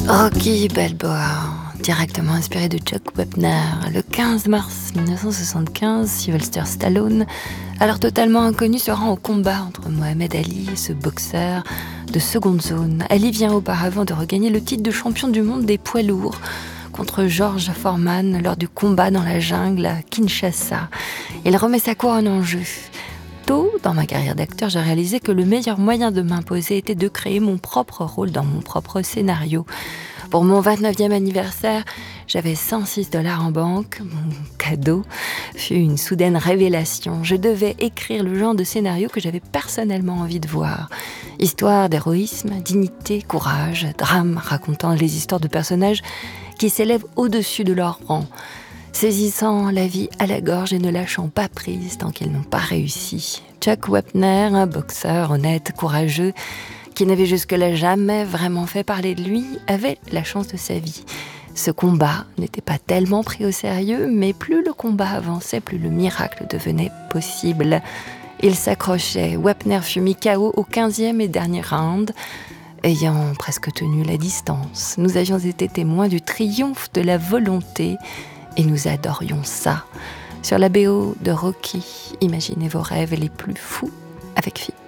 Rocky Balboa, directement inspiré de Chuck Wepner. Le 15 mars 1975, Sylvester Stallone, alors totalement inconnu, se rend au combat entre Mohamed Ali et ce boxeur de seconde zone. Ali vient auparavant de regagner le titre de champion du monde des poids lourds contre George Foreman lors du combat dans la jungle à Kinshasa. Il remet sa couronne en jeu. Tôt dans ma carrière d'acteur, j'ai réalisé que le meilleur moyen de m'imposer était de créer mon propre rôle dans mon propre scénario. Pour mon 29e anniversaire, j'avais $106 en banque. Mon cadeau fut une soudaine révélation. Je devais écrire le genre de scénario que j'avais personnellement envie de voir. Histoire d'héroïsme, dignité, courage, drame racontant les histoires de personnages qui s'élèvent au-dessus de leur rang, saisissant la vie à la gorge et ne lâchant pas prise tant qu'ils n'ont pas réussi. Chuck Wepner, un boxeur honnête, courageux, qui n'avait jusque-là jamais vraiment fait parler de lui, avait la chance de sa vie. Ce combat n'était pas tellement pris au sérieux, mais plus le combat avançait, plus le miracle devenait possible. Il s'accrochait. Wepner fut mis KO au 15e et dernier round, ayant presque tenu la distance. Nous avions été témoins du triomphe de la volonté et nous adorions ça. Sur la BO de Rocky, imaginez vos rêves les plus fous avec Fi.